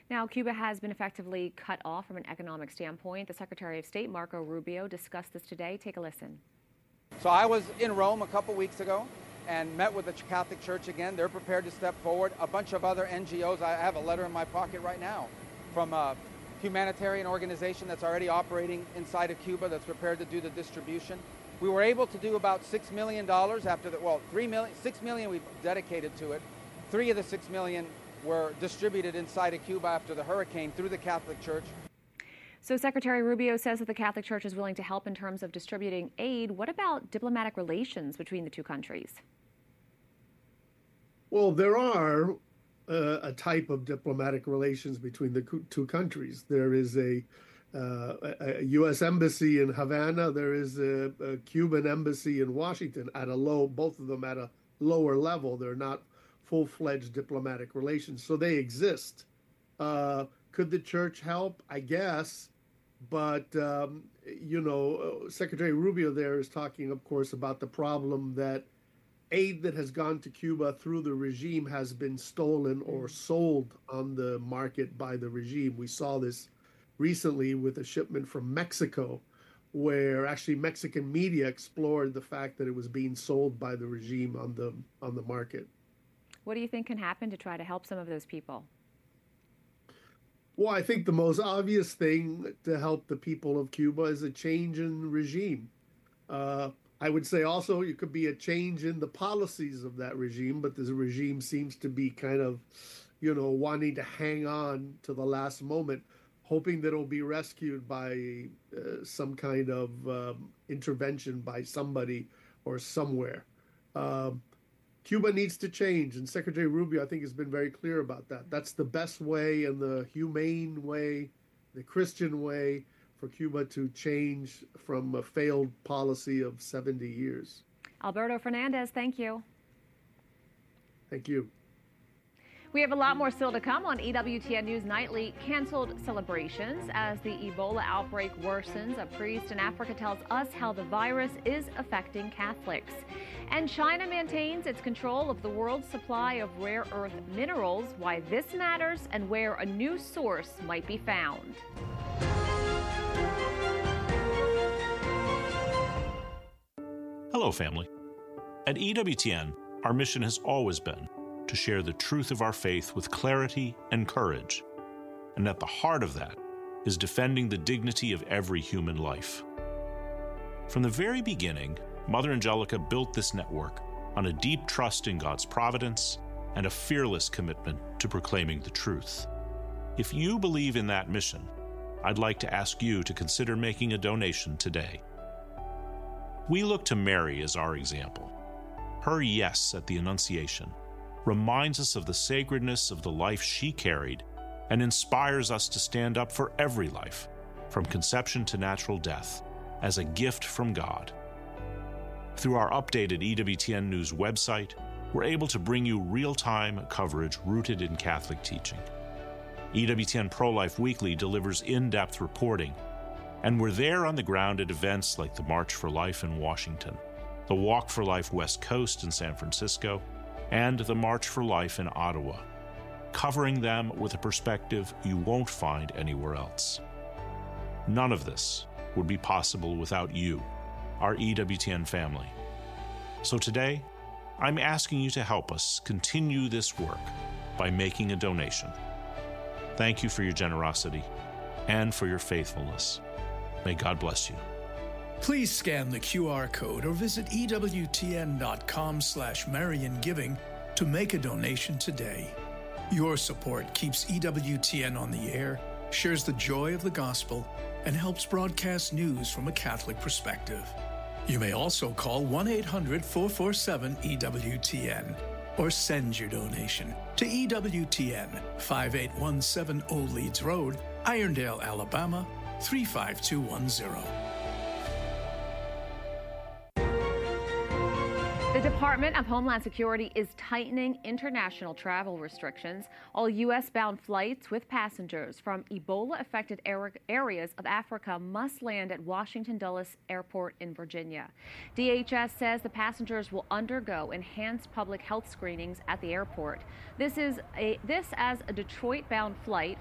Now, Cuba has been effectively cut off from an economic standpoint. The Secretary of State, Marco Rubio, discussed this today. Take a listen. So I was in Rome a couple weeks ago and met with the Catholic Church again. They're prepared to step forward. A bunch of other NGOs. I have a letter in my pocket right now from a humanitarian organization that's already operating inside of Cuba that's prepared to do the distribution. We were able to do about $6 million after the, well, $6 million we've dedicated to it. 3 of the 6 million were distributed inside of Cuba after the hurricane through the Catholic Church. So Secretary Rubio says that the Catholic Church is willing to help in terms of distributing aid. What about diplomatic relations between the two countries? Well, there are a type of diplomatic relations between the two countries. There is a U.S. embassy in Havana. There is a Cuban embassy in Washington at a low, both of them at a lower level. They're not full-fledged diplomatic relations, so they exist. Could the church help? I guess, but Secretary Rubio there is talking, of course, about the problem that aid that has gone to Cuba through the regime has been stolen or sold on the market by the regime. We saw this recently with a shipment from Mexico, where actually Mexican media explored the fact that it was being sold by the regime on the market. What do you think can happen to try to help some of those people? Well, I think the most obvious thing to help the people of Cuba is a change in regime. I would say also it could be a change in the policies of that regime, but the regime seems to be kind of, wanting to hang on to the last moment, hoping that it'll be rescued by some kind of intervention by somebody or somewhere. Cuba needs to change, and Secretary Rubio, I think, has been very clear about that. That's the best way and the humane way, the Christian way for Cuba to change from a failed policy of 70 years. Alberto Fernandez, thank you. Thank you. We have a lot more still to come on EWTN News Nightly. Canceled celebrations as the Ebola outbreak worsens. A priest in Africa tells us how the virus is affecting Catholics. And China maintains its control of the world's supply of rare earth minerals, why this matters, and where a new source might be found. Hello, family. At EWTN, our mission has always been to share the truth of our faith with clarity and courage. And at the heart of that is defending the dignity of every human life. From the very beginning, Mother Angelica built this network on a deep trust in God's providence and a fearless commitment to proclaiming the truth. If you believe in that mission, I'd like to ask you to consider making a donation today. We look to Mary as our example. Her yes at the Annunciation reminds us of the sacredness of the life she carried and inspires us to stand up for every life, from conception to natural death, as a gift from God. Through our updated EWTN News website, we're able to bring you real-time coverage rooted in Catholic teaching. EWTN Pro-Life Weekly delivers in-depth reporting, and we're there on the ground at events like the March for Life in Washington, the Walk for Life West Coast in San Francisco, and the March for Life in Ottawa, covering them with a perspective you won't find anywhere else. None of this would be possible without you, our EWTN family. So today, I'm asking you to help us continue this work by making a donation. Thank you for your generosity and for your faithfulness. May God bless you. Please scan the QR code or visit EWTN.com/MarianGiving to make a donation today. Your support keeps EWTN on the air, shares the joy of the gospel, and helps broadcast news from a Catholic perspective. You may also call 1-800-447-EWTN or send your donation to EWTN, 5817 Old Leeds Road, Irondale, Alabama, 35210. The Department of Homeland Security is tightening international travel restrictions. All U.S.-bound flights with passengers from Ebola-affected areas of Africa must land at Washington Dulles Airport in Virginia. DHS says the passengers will undergo enhanced public health screenings at the airport. This as a Detroit-bound flight